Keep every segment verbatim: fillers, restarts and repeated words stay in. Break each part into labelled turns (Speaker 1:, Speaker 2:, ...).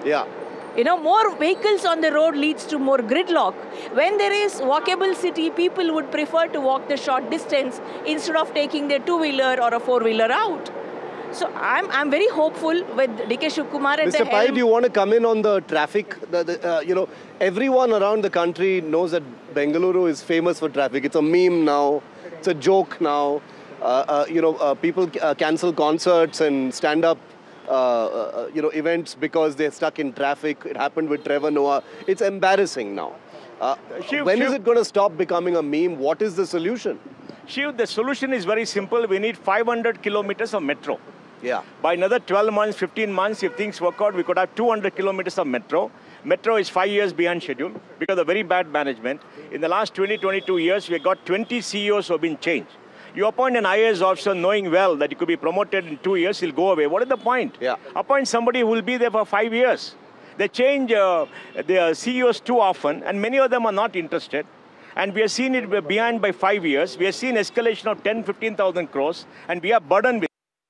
Speaker 1: Yeah.
Speaker 2: You know, more vehicles on the road leads to more gridlock. When there is walkable city, people would prefer to walk the short distance instead of taking their two-wheeler or a four-wheeler out. So I'm, I'm very hopeful with D K Shivakumar at
Speaker 1: Mister
Speaker 2: the
Speaker 1: Pai,
Speaker 2: helm.
Speaker 1: do you want to come in on the traffic? The, the, uh, you know, everyone around the country knows that Bengaluru is famous for traffic. It's a meme now. It's a joke now. Uh, uh, you know, uh, people uh, cancel concerts and stand-up Uh, uh, you know, events because they're stuck in traffic. It happened with Trevor Noah. It's embarrassing now. Uh,
Speaker 3: Shiv,
Speaker 1: when
Speaker 3: Shiv,
Speaker 1: is it going to stop becoming a meme? What is the solution?
Speaker 3: Shiv, the solution is very simple. We need five hundred kilometers of metro.
Speaker 1: Yeah.
Speaker 3: By another twelve months, fifteen months, if things work out, we could have two hundred kilometers of metro. Metro is five years behind schedule because of very bad management. In the last twenty, twenty-two years, we got twenty C E Os who have been changed. You appoint an I A S officer knowing well that he could be promoted in two years, he'll go away. What is the point?
Speaker 1: Yeah.
Speaker 3: Appoint somebody who will be there for five years. They change uh, their C E Os too often, and many of them are not interested. And we have seen it behind by five years. We have seen escalation of ten, fifteen thousand crores, and we are burdened with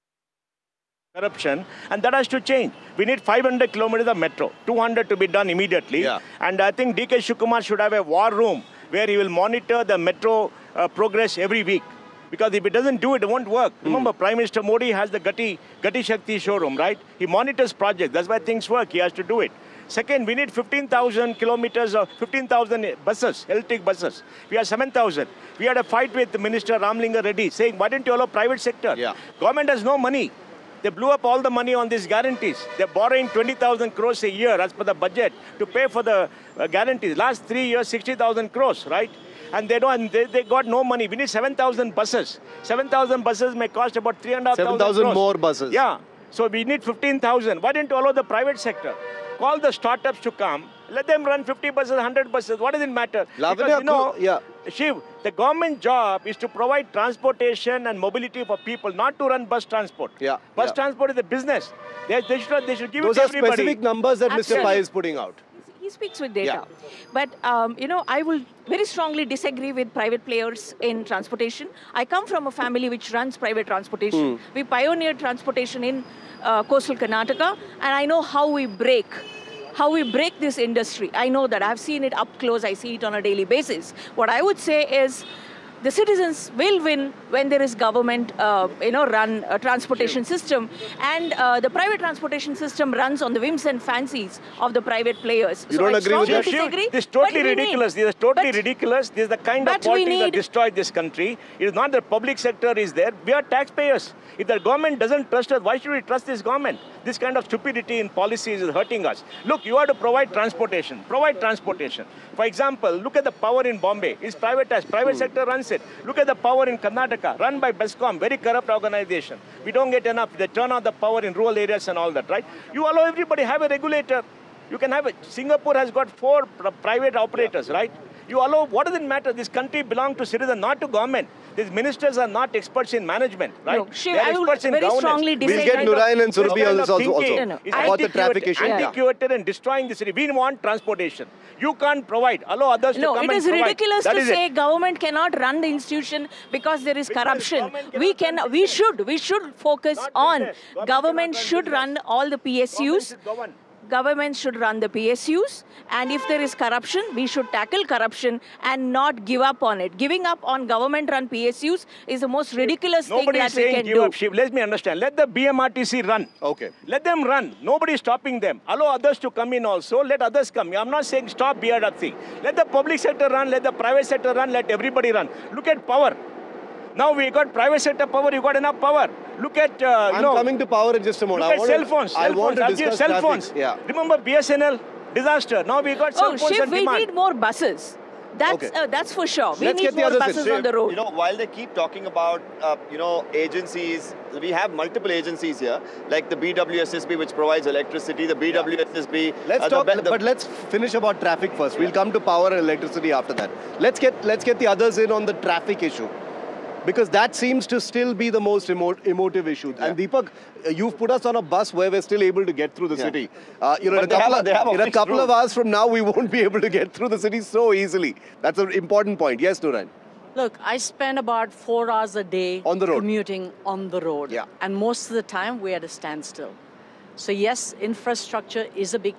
Speaker 3: corruption, and that has to change. We need five hundred kilometers of metro, two hundred to be done immediately.
Speaker 1: Yeah.
Speaker 3: And I think D K Shivakumar should have a war room where he will monitor the metro uh, progress every week. Because if it doesn't do it, it won't work. Mm. Remember, Prime Minister Modi has the Gati, Gati Shakti showroom, right? He monitors projects. That's why things work. He has to do it. Second, we need fifteen thousand kilometers of fifteen thousand buses, electric buses. We have seven thousand. We had a fight with Minister Ramlinga Reddy saying, why didn't you allow private sector?
Speaker 1: Yeah.
Speaker 3: Government has no money. They blew up all the money on these guarantees. They're borrowing twenty thousand crores a year as per the budget to pay for the uh, guarantees. Last three years, sixty thousand crores, right? And they don't. They, they got no money. We need seven thousand buses. seven thousand buses may cost about three and a half thousand crores.
Speaker 1: seven thousand more buses.
Speaker 3: Yeah. So we need fifteen thousand. Why didn't you allow the private sector? Call the startups to come. Let them run fifty buses, one hundred buses. What does it matter?
Speaker 1: Lavanya,
Speaker 3: Because, you know,
Speaker 1: yeah.
Speaker 3: Shiv, the government job is to provide transportation and mobility for people, not to run bus transport.
Speaker 1: Yeah,
Speaker 3: Bus
Speaker 1: yeah.
Speaker 3: transport is a business. They, they, should, they should give
Speaker 1: Those
Speaker 3: it to
Speaker 1: are
Speaker 3: everybody.
Speaker 1: specific numbers that Mister
Speaker 2: Absolutely.
Speaker 1: Pai is putting out.
Speaker 2: He speaks with data.
Speaker 1: Yeah.
Speaker 2: But, um, you know, I will very strongly disagree with private players in transportation. I come from a family which runs private transportation.
Speaker 1: Hmm.
Speaker 2: We pioneered transportation in uh, coastal Karnataka, and I know how we break how we break this industry. I know that. I've seen it up close. I see it on a daily basis. What I would say is the citizens will win when there is government, uh, you know, run a transportation system, and uh, the private transportation system runs on the whims and fancies of the private players.
Speaker 1: You
Speaker 2: so
Speaker 1: don't
Speaker 2: I
Speaker 1: agree with
Speaker 2: strongly
Speaker 1: that?
Speaker 2: disagree,
Speaker 3: This is totally
Speaker 2: but we
Speaker 3: ridiculous.
Speaker 2: need-
Speaker 3: This is totally
Speaker 2: but-
Speaker 3: ridiculous. This is the kind of
Speaker 2: but we
Speaker 3: politics that
Speaker 2: need-
Speaker 3: destroyed this country. It is not the public sector is there. We are taxpayers. If the government doesn't trust us, why should we trust this government? This kind of stupidity in policies is hurting us. Look, you have to provide transportation. Provide transportation. For example, look at the power in Bombay. It's privatized. Private sector runs it. Look at the power in Karnataka, run by Bescom, very corrupt organization. We don't get enough. They turn on the power in rural areas and all that, right? You allow everybody, have a regulator. You can have it. Singapore has got four pr private operators, right? You allow, what does it matter? This country belongs to citizens, not to government. These ministers are not experts in management, right?
Speaker 2: No, Shiv,
Speaker 3: they are
Speaker 2: I would
Speaker 3: experts in
Speaker 2: very
Speaker 3: governance.
Speaker 2: strongly
Speaker 1: We'll
Speaker 2: disagree.
Speaker 1: get
Speaker 2: Kind of-
Speaker 1: Nurayan and
Speaker 3: This
Speaker 1: Surabhi on
Speaker 3: kind
Speaker 1: this
Speaker 3: of
Speaker 1: also.
Speaker 3: thinking
Speaker 1: also.
Speaker 2: No, no.
Speaker 3: is
Speaker 1: About the traffic
Speaker 3: antiquated-
Speaker 1: issue. Yeah.
Speaker 3: Antiquated and destroying the city. We want transportation. You can't provide. Allow others
Speaker 2: No,
Speaker 3: to come
Speaker 2: it
Speaker 3: and
Speaker 2: is
Speaker 3: provide.
Speaker 2: ridiculous
Speaker 3: That
Speaker 2: to
Speaker 3: is
Speaker 2: say
Speaker 3: it.
Speaker 2: government cannot run the institution because there is
Speaker 3: Because
Speaker 2: corruption.
Speaker 3: government
Speaker 2: We
Speaker 3: cannot
Speaker 2: can,
Speaker 3: run
Speaker 2: we
Speaker 3: business.
Speaker 2: should, we should focus
Speaker 3: Not
Speaker 2: on
Speaker 3: business. Government
Speaker 2: government
Speaker 3: cannot run
Speaker 2: should
Speaker 3: business.
Speaker 2: run all the P S
Speaker 3: Government
Speaker 2: Us.
Speaker 3: should govern.
Speaker 2: Government should run the P S Us, and if there is corruption, we should tackle corruption and not give up on it. Giving up on government-run P S Us is the most ridiculous
Speaker 3: Nobody
Speaker 2: thing
Speaker 3: is
Speaker 2: that we
Speaker 3: saying
Speaker 2: can
Speaker 3: give
Speaker 2: do.
Speaker 3: up, Shiv. Let me understand. Let the B M R T C run.
Speaker 1: Okay.
Speaker 3: Let them run. Nobody is stopping them. Allow others to come in also. Let others come. I'm not saying stop B R T C. Let the public sector run. Let the private sector run. Let everybody run. Look at power. Now we got private sector power. You got enough power. Look at uh, you
Speaker 1: I'm
Speaker 3: know.
Speaker 1: coming to power in just a moment.
Speaker 3: Look
Speaker 1: I
Speaker 3: at
Speaker 1: want
Speaker 3: cell
Speaker 1: to,
Speaker 3: phones.
Speaker 1: I
Speaker 3: Cell
Speaker 1: want
Speaker 3: phones.
Speaker 1: to
Speaker 3: I'll give
Speaker 1: discuss
Speaker 3: cell
Speaker 1: traffic.
Speaker 3: phones.
Speaker 1: Yeah.
Speaker 3: Remember B S N L disaster. Now we got cell
Speaker 2: Oh,
Speaker 3: phones
Speaker 2: Shiv,
Speaker 3: on
Speaker 2: we
Speaker 3: demand.
Speaker 2: need more buses. That's,
Speaker 1: Okay.
Speaker 2: uh, that's for sure. We
Speaker 1: Let's
Speaker 2: need
Speaker 1: get the
Speaker 2: more
Speaker 1: others in.
Speaker 2: buses
Speaker 1: Shiv,
Speaker 2: on the road.
Speaker 4: You know, while they keep talking about, uh, you know, agencies, we have multiple agencies here, like the B W S S B, which provides electricity, the B W S S B.
Speaker 1: Let's
Speaker 4: uh,
Speaker 1: talk,
Speaker 4: the, the,
Speaker 1: but let's finish about traffic first. We'll come to power and electricity after that. Let's get let's get the others in on the traffic issue, because that seems to still be the most emo emotive issue.
Speaker 4: Yeah.
Speaker 1: And Deepak, uh, you've put us on a bus where we're still able to get through the
Speaker 4: Yeah.
Speaker 1: city. Uh, you know, in a
Speaker 4: But they
Speaker 1: couple,
Speaker 4: have a-
Speaker 1: of,
Speaker 4: they have a
Speaker 1: in a
Speaker 4: fixed
Speaker 1: couple of
Speaker 4: route.
Speaker 1: hours from now, we won't be able to get through the city so easily. That's an important point. Yes, Nurayan.
Speaker 5: Look, I spend about four hours a day
Speaker 1: On the road.
Speaker 5: commuting on the road.
Speaker 1: Yeah.
Speaker 5: And most of the time, we're at a standstill. So yes, infrastructure is a big